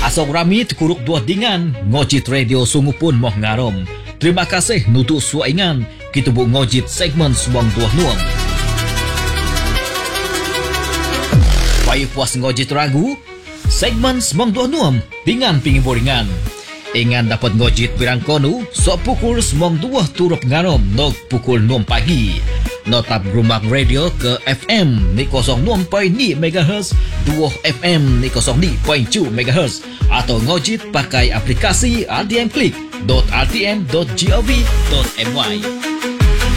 Asok rami tekuruk dua dingan, ngojit radio sungu pun moh ngarom. Terima kasih nutu suaingan, kita bu ngojit segmen semang dua nuam. Payah puas ngojit ragu, segmen semang dua nuam, dengan pingin boringan. Ingan dapat ngojit birang konu, sok pukul semang dua turap ngarom, nok pukul 6 pagi. Notap Grumak Radio ke FM ni 06.2 MHz, 2 FM ni 02.2 MHz atau ngojit pakai aplikasi RTM Click.rtm.gov.my.